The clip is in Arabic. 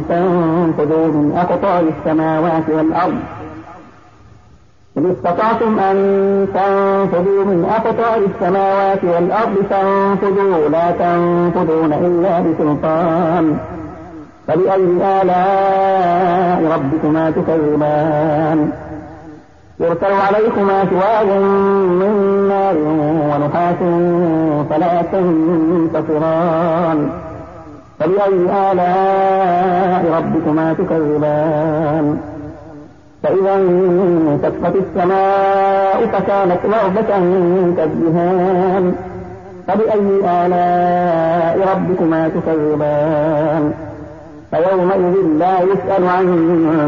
تنفذوا من أقطار السماوات والأرض إن استطعتم أن تنفذوا من أقطار السماوات والأرض فانفذوا لا تنفذون إلا بسلطان فبأي آلاء ربكما تكذبان يرسل عليكما شواظ من نار ونحاس فلا تنتصران فبأي آلاء ربكما تكذبان فإذا انشقت السماء فكانت وردة كالدهان فبأي آلاء ربكما تكذبان فيومئذ لا يسأل عن